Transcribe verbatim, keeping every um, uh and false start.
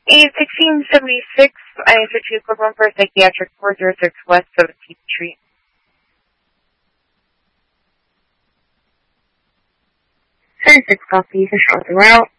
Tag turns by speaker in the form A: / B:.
A: A sixteen seventy-six, I search you equivalent for psychiatric four zero six West seventeenth Street.
B: seventy-six copy, for short route.